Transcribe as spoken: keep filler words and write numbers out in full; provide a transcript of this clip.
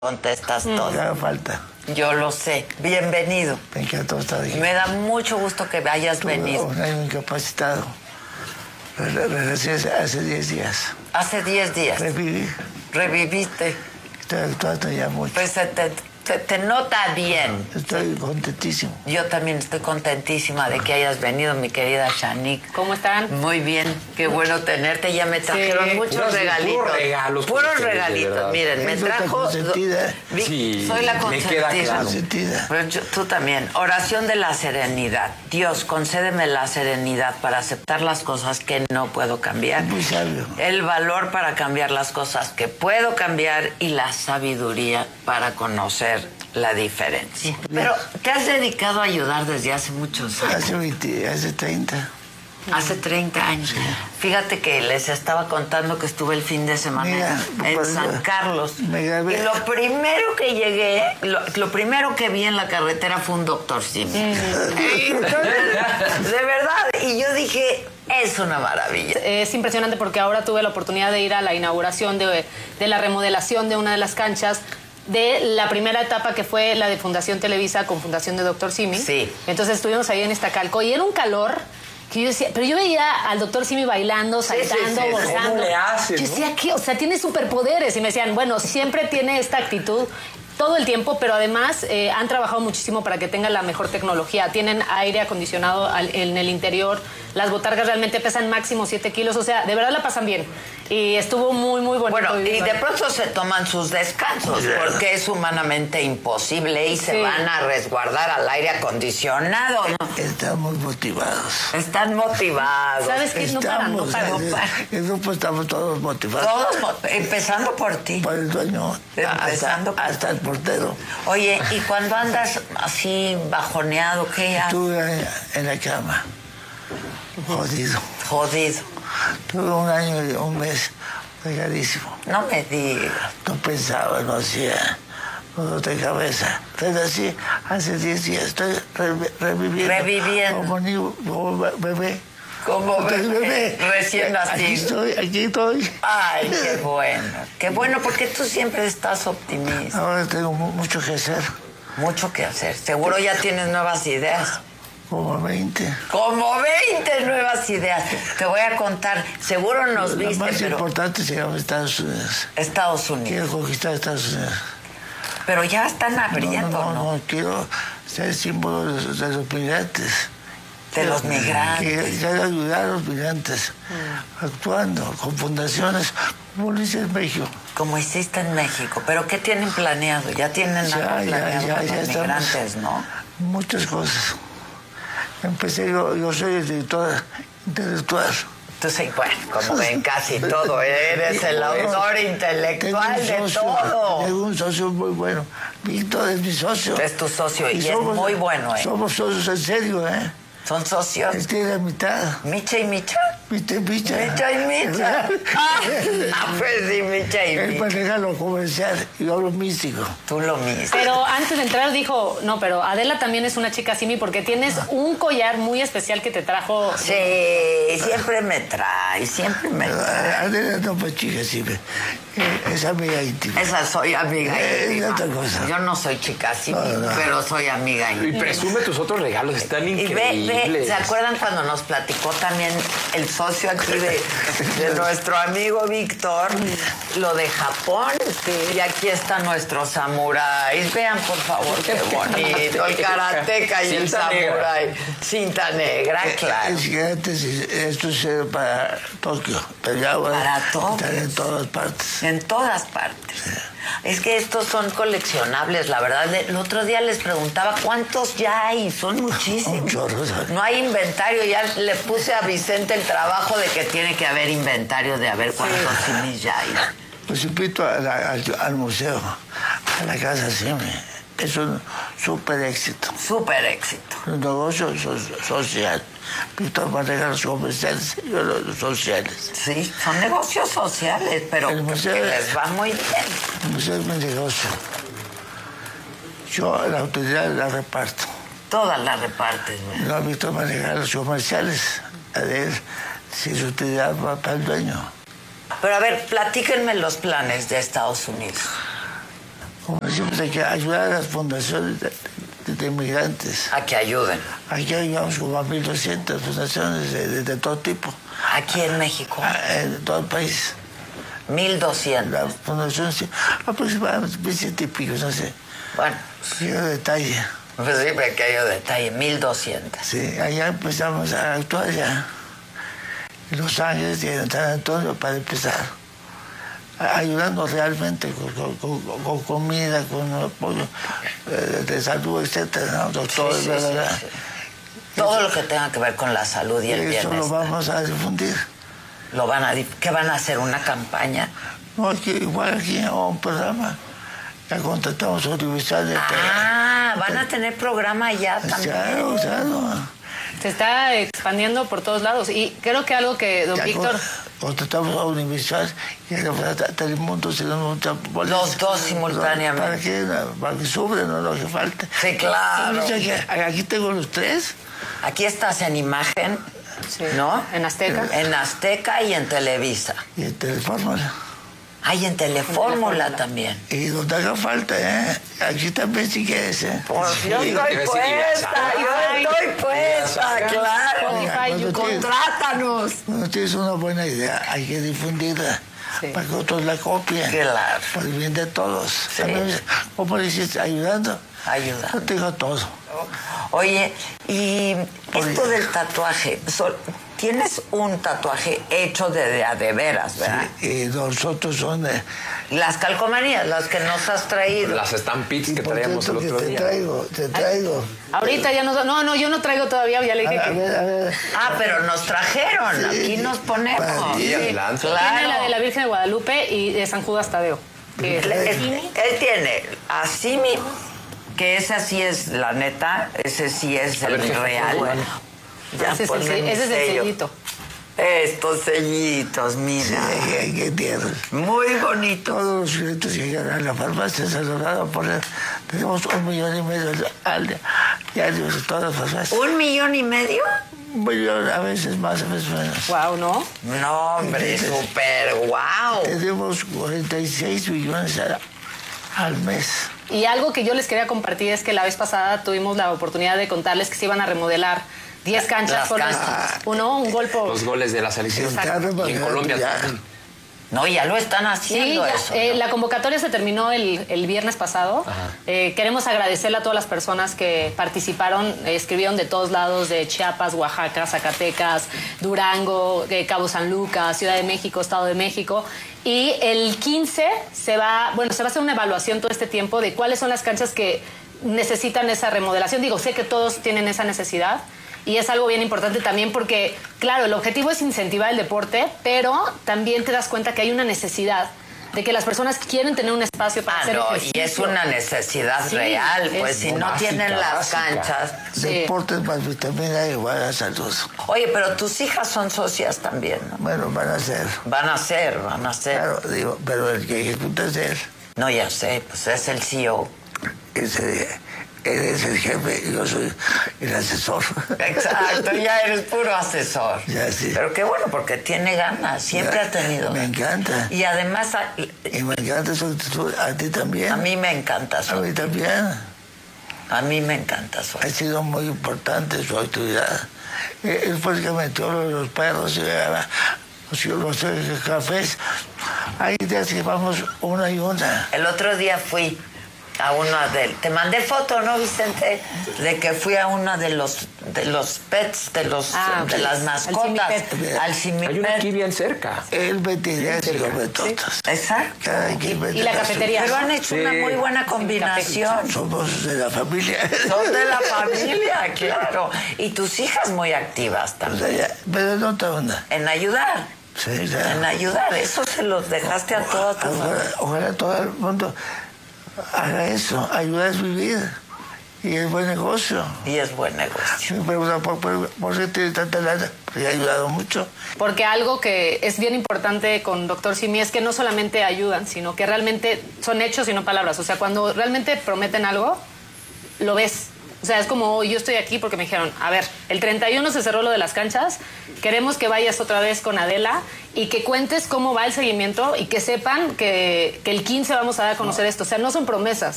contestas todo. Me haga falta. Yo lo sé. Bienvenido. Me encantó estar aquí. Me da mucho gusto que hayas Tuve venido. un año incapacitado. Regresé hace diez días. Hace diez días. Reviví. Reviviste. Estoy actuando ya mucho. Pues se te, se te nota bien. Estoy contentísimo. Yo también estoy contentísima de que hayas venido, mi querida Shanique. ¿Cómo están? Muy bien, qué bueno tenerte. Ya me trajeron Sí. muchos Puros- regalitos. puros regalos Puros para ustedes, de regalitos. verdad. Miren, me Eso está trajo... consentida. Vi- Sí, soy la me consentida. queda claro. Consentida. Pero yo- tú también. Oración de la serenidad. Dios, concédeme la serenidad para aceptar las cosas que no puedo cambiar. Muy sabio. El valor para cambiar las cosas que puedo cambiar y la sabiduría para conocer la diferencia. Pero te has dedicado a ayudar desde hace muchos años. Hace veinte, hace treinta. Hace treinta años. Fíjate que les estaba contando que estuve el fin de semana Mira, en pues, San Carlos. me grabé. Y lo primero que llegué, lo, lo primero que vi en la carretera fue un doctor Simi. Y entonces, de verdad, y yo dije, es una maravilla. Es impresionante porque ahora tuve la oportunidad de ir a la inauguración de, de la remodelación de una de las canchas de la primera etapa que fue la de Fundación Televisa con Fundación de Doctor Simi. Sí. Entonces estuvimos ahí en Iztacalco y era un calor que yo decía, pero yo veía al Doctor Simi bailando, Sí, saltando, sí, sí. gozando. ¿Cómo le hace, Yo no? decía, ¿qué? O sea, tiene superpoderes. Y me decían, bueno, siempre tiene esta actitud todo el tiempo, pero además eh, han trabajado muchísimo para que tenga la mejor tecnología. Tienen aire acondicionado al- en el interior. Las botargas realmente pesan máximo siete kilos. O sea, de verdad la pasan bien. Y estuvo muy, muy bonito. Bueno, y vivir de ahí. pronto se toman sus descansos porque es humanamente imposible y se Sí. van a resguardar al aire acondicionado, ¿no? Estamos motivados. Están motivados. ¿Sabes qué? No paran, no Estamos, paran. eh, paran. el grupo estamos todos motivados. Todos, mo- empezando por ti. Por el dueño, hasta, Empezando por- hasta el portero. Oye, y cuando andas así bajoneado, ¿qué haces? Estuve en la cama, jodido. Jodido. Tuve un año y un mes regadísimo. No me digas. No pensaba, no hacía dolor de cabeza. Pero así, hace diez días estoy re- reviviendo. Reviviendo. Como niño, como be- bebé. Como Entonces, bebé, recién Aquí nacido. estoy, aquí estoy. Ay, qué bueno. Qué bueno, porque tú siempre estás optimista. Ahora tengo mu- mucho que hacer. Mucho que hacer. Seguro ya tienes nuevas ideas. Como veinte. Como veinte nuevas ideas. Te voy a contar. Seguro nos La viste, más pero... importante se llama Estados Unidos. Estados Unidos. Quiero conquistar Estados Unidos. Pero ya están No, abriendo, no, ¿no? no, quiero ser símbolo de, los- de los migrantes. De los migrantes. Quiero, quiero ayudar a los migrantes, Mm. actuando con fundaciones como lo hice en México. Como hiciste en México. ¿Pero qué tienen planeado? Ya tienen Ya, algo ya, planeado ya, con ya los estamos. migrantes, ¿no? Muchas cosas. Empecé, yo, yo soy el director intelectual. Entonces, bueno, como ven, casi todo. Eres el autor Tengo intelectual un de socio, todo. Tengo un socio muy bueno. Víctor es mi socio. Es tu socio y es muy bueno, ¿eh? Somos socios en serio, ¿eh? Son socios. Él tiene la mitad. Micha y Micha. ¿Viste, Micha? Micha y Micha. Ah, pues sí, Micha y Él Micha. maneja lo comercial y yo lo místico. Tú lo mismo. Pero antes de entrar dijo, no, pero Adela también es una chica Simi porque tienes un collar muy especial que te trajo. Sí, siempre me trae, siempre me trae. Adela no fue chica, sí. me- eh, Es amiga íntima. Esa soy amiga Es íntima. otra cosa. Yo no soy chica así, No, no. pero soy amiga Y íntima. presume tus otros regalos, están Y ve, increíbles. ve, ¿se acuerdan cuando nos platicó también el socio aquí de, de nuestro amigo Víctor, lo de Japón? Y aquí está nuestro samurái. Vean, por favor, qué bonito. El karateca y el Cinta negra. samurái. Cinta negra, claro. Es que antes esto era para Tokio, pero ya ahora Para Tokio. están en todas partes. En todas partes. Es que estos son coleccionables, la verdad. El otro día les preguntaba cuántos ya hay, son muchísimos. Un chorro, ¿sabes? No hay inventario, ya le puse a Vicente el trabajo de que tiene que haber inventario de a ver cuántos simis ya hay. Los invito a la- al, al museo, a la casa Simi. Es un súper éxito. Súper éxito. Un negocio so- social. Víctor maneja los comerciales y yo los sociales. Sí, son negocios sociales, pero El museo- que les va muy bien. El museo es mi negocio. Yo la autoridad la reparto. Todas las repartes, güey. No he visto manejar los comerciales. A ver si su utilidad va para el dueño. Pero a ver, platíquenme los planes de Estados Unidos. como decimos, hay que ayudar a las fundaciones de, de, de inmigrantes. A que ayuden. Aquí ayudamos como a mil doscientas fundaciones de, de, de todo tipo. Aquí en México. En todo el país. mil doscientos. La fundación, sí, aproximadamente mil ciento y pico, no sé. Bueno. Quiero detalle. Pues sí, pequeño detalle, mil doscientos. Sí, allá empezamos a actuar ya. En Los Ángeles y en San Antonio para empezar. Ayudando realmente con, con, con, con comida, con apoyo de, de salud, etcétera, ¿no? Doctores, sí, sí, ¿verdad? Sí, sí. Todo lo que tenga que ver con la salud y el bienestar. Eso lo vamos a difundir. Lo van a, ¿Qué van a hacer? ¿Una campaña? No, aquí, igual aquí en un programa. Ya contratamos audiovisuales. Ah, van a tener programa ya también. Claro, claro. Se está expandiendo por todos lados. Y creo que algo que, don ya Víctor... Contratamos audiovisuales y ahora Telemundo se nos monta los dos simultáneamente. Para que, para que sufren, no lo que falta. Sí, claro. Sí, aquí, aquí tengo los tres. Aquí estás en imagen, Sí. ¿no? En Azteca. En Azteca y en Televisa. Y en Telefórmula. Ah, y en Telefórmula también. Y donde haga falta, ¿eh? Aquí también si quieres, ¿eh? Pues yo estoy puesta, yo estoy puesta, claro. Cuando Contrátanos. Cuando tienes una buena idea, hay que difundirla. Sí. Para que otros la copien. Claro. Por el bien de todos. Sí. ¿Cómo le dices? Ayudando. Ayudando. Yo te digo todo. Oye, y esto del tatuaje, tienes un tatuaje hecho de, de a de veras, ¿verdad? Sí, y nosotros son de... Las calcomanías, las que nos has traído. Las stampitas que traíamos el otro te día. Te traigo, te traigo. Ahorita ya no... No, no, yo no traigo todavía, ya le dije a, que... A ver, a ver. Ah, pero nos trajeron, sí, aquí nos ponemos. Sí, sí, claro. Tiene la de la Virgen de Guadalupe y de San Judas Tadeo. Que es él, él tiene así mismo, que ese sí es la neta, ese sí es el ver, real. bueno. Ya ese es el, ponme mi ese es el sello. sellito. Estos sellitos, mira. Sí, qué tierno. Muy bonito. Todos los clientes que llegan a la farmacia se lograron poner. Tenemos un millón y medio al diario en todas las farmacias. ¿Un millón y medio? Un millón, a veces más, a veces menos. Wow, ¿no? No, hombre, súper guau. Tenemos cuarenta y seis millones al, al mes. Y algo que yo les quería compartir es que la vez pasada tuvimos la oportunidad de contarles que se iban a remodelar diez canchas Las por canchas. nuestro- uno, un gol por... Los goles de la selección. Y en Colombia ya. también. No, ya lo están Sí, haciendo ya, eso. eh, ¿no? la convocatoria se terminó el, el viernes pasado. Eh, queremos agradecerle a todas las personas que participaron, eh, escribieron de todos lados, de Chiapas, Oaxaca, Zacatecas, Durango, eh, Cabo San Lucas, Ciudad de México, Estado de México. Y el quince se va, bueno, se va a hacer una evaluación todo este tiempo de cuáles son las canchas que necesitan esa remodelación. Digo, sé que todos tienen esa necesidad. Y es algo bien importante también porque, claro, el objetivo es incentivar el deporte, pero también te das cuenta que hay una necesidad de que las personas quieren tener un espacio para Ah, hacer no, ejercicio. y es una necesidad Sí, real, es pues si no básica, tienen las básica. canchas. Sí. Deportes más vitamina igual a salud. Oye, pero tus hijas son socias también, ¿no? Bueno, van a ser. Van a ser, van a ser. Claro, digo, pero el que ejecuta es él. No, ya sé, pues es el C E O. Ese, él es el jefe y yo soy el asesor. Exacto, ya eres puro asesor. Ya, sí. Pero qué bueno, porque tiene ganas, siempre Ya, ha tenido. me encanta. Y además, a, Y me encanta su actitud. A ti también. a mí me encanta su A mí también. A mí me encanta su Ha sido muy importante su actividad. Eh, Él fue el que metió lo de los perros y la- los, los, los cafés. Hay días que vamos una y una. El otro día fui a una de... Te mandé foto, ¿no, Vicente? De que fui a una de los de los pets, de los Ah, de sí. las Al mascotas. Simipet. Al Hay una Simipet. aquí bien cerca. Él vende ideas y come todas. Exacto. Cada quien vende Y la las cafetería. Pero han hecho Sí. una muy buena combinación. suyas. Somos de la familia. Son de la familia, claro. Y tus hijas muy activas O también. sea, ya, pero no te onda. En ayudar. Sí, En claro. ayudar. Eso se los dejaste a toda tu Ojalá, familia. ojalá todo el mundo haga eso. Ayuda es vivir. Y es buen negocio. Y es buen negocio. Me preguntan por, por, por qué tiene tanta lana. Pues ha ayudado mucho. Porque algo que es bien importante con doctor Simi es que no solamente ayudan, sino que realmente son hechos y no palabras. O sea, cuando realmente prometen algo, lo ves. O sea, es como yo estoy aquí porque me dijeron, a ver, el treinta y uno se cerró lo de las canchas, queremos que vayas otra vez con Adela y que cuentes cómo va el seguimiento y que sepan que, que el quince vamos a dar a conocer no. esto. O sea, no son promesas,